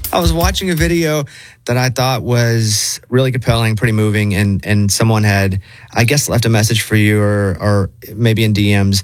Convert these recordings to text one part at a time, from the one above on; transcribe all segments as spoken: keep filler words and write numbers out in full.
I was watching a video that I thought was really compelling, pretty moving, and and someone had, I guess, left a message for you or or maybe in D Ms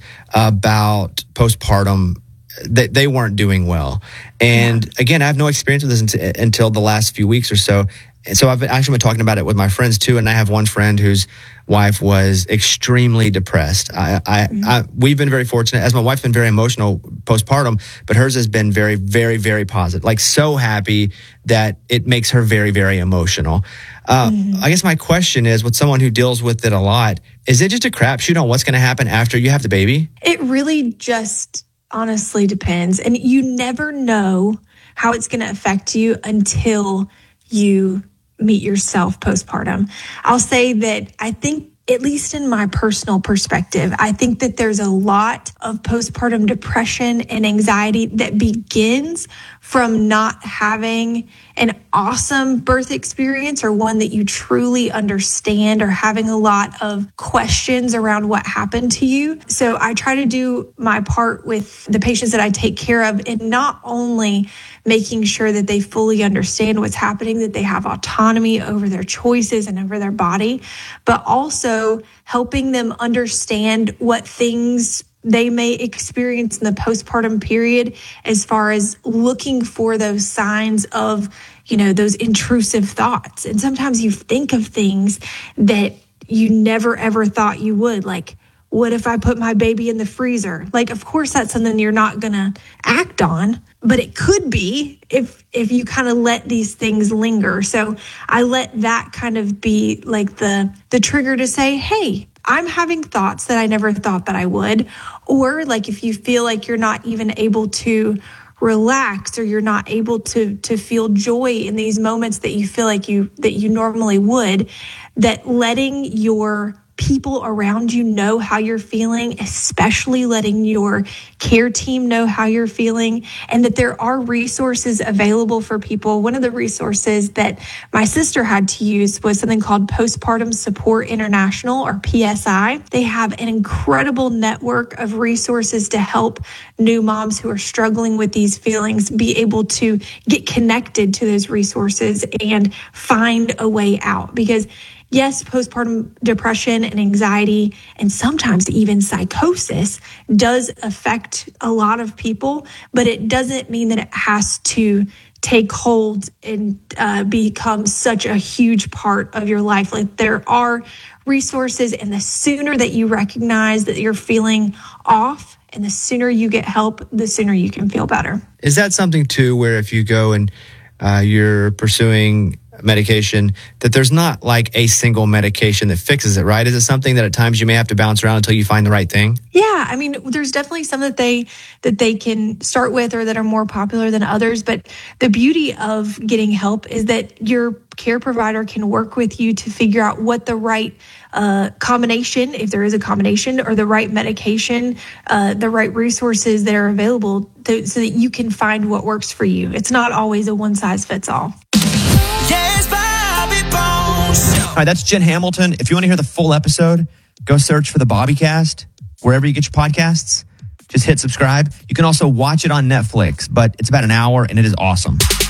about postpartum. They, they weren't doing well. And yeah. again, I have no experience with this until, until the last few weeks or so. And so I've been, actually been talking about it with my friends too. And I have one friend whose wife was extremely depressed. I, I, mm-hmm. I, we've been very fortunate, as my wife's been very emotional postpartum, but hers has been very, very, very positive. Like so happy that it makes her very, very emotional. Uh, mm-hmm. I guess my question is, with someone who deals with it a lot, is it just a crapshoot on what's going to happen after you have the baby? It really just honestly depends. And you never know how it's going to affect you until you meet yourself postpartum. I'll say that I think, at least in my personal perspective, I think that there's a lot of postpartum depression and anxiety that begins from not having an awesome birth experience or one that you truly understand, or having a lot of questions around what happened to you. So I try to do my part with the patients that I take care of in not only making sure that they fully understand what's happening, that they have autonomy over their choices and over their body, but also helping them understand what things they may experience in the postpartum period, as far as looking for those signs of, you know, those intrusive thoughts. And sometimes you think of things that you never, ever thought you would, like, what if I put my baby in the freezer? Like, of course, that's something you're not going to act on, but it could be if if you kind of let these things linger. So I let that kind of be like the the trigger to say, hey, I'm having thoughts that I never thought that I would. Or like if you feel like you're not even able to relax, or you're not able to to feel joy in these moments that you feel like you that you normally would, that letting your people around you know how you're feeling, especially letting your care team know how you're feeling, and that there are resources available for people. One of the resources that my sister had to use was something called Postpartum Support International, or P S I. They have an incredible network of resources to help new moms who are struggling with these feelings be able to get connected to those resources and find a way out. Because yes, postpartum depression and anxiety, and sometimes even psychosis, does affect a lot of people, but it doesn't mean that it has to take hold and uh, become such a huge part of your life. Like, there are resources, and the sooner that you recognize that you're feeling off, and the sooner you get help, the sooner you can feel better. Is that something too, where if you go and uh, you're pursuing medication, that there's not like a single medication that fixes it, right? Is it something that at times you may have to bounce around until you find the right thing? Yeah, I mean, there's definitely some that they that they can start with, or that are more popular than others. But the beauty of getting help is that your care provider can work with you to figure out what the right uh, combination, if there is a combination, or the right medication, uh, the right resources that are available to, so that you can find what works for you. It's not always a one size fits all. All right, that's Jen Hamilton. If you want to hear the full episode, go search for the Bobbycast wherever you get your podcasts. Just hit subscribe. You can also watch it on Netflix, but it's about an hour and it is awesome.